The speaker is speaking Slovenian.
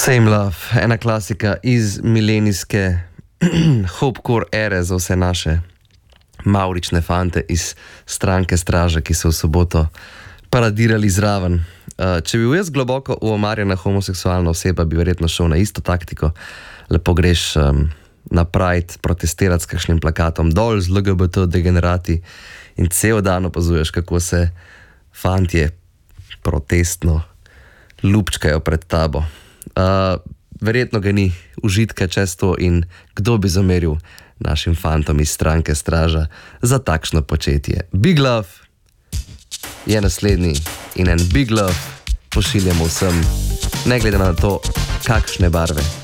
Same Love, ena klasika iz milenijske hopcore ere za vse naše mavrične fante iz stranke Straža, ki so v soboto paradirali zraven. Če bi bil jaz globoko uomarjena homoseksualna oseba, bi verjetno šel na isto taktiko. Lepo greš na Pride protestirati s kakšnim plakatom dol z LGBT degenerati in cel dan opazuješ, kako se fantje protestno lupčkajo pred tabo. Verjetno ga ni užitka čez to in kdo bi zameril našim fantom iz stranke Straža za takšno početje. Big Love je naslednji in en Big Love pošiljamo vsem, ne glede na to, kakšne barve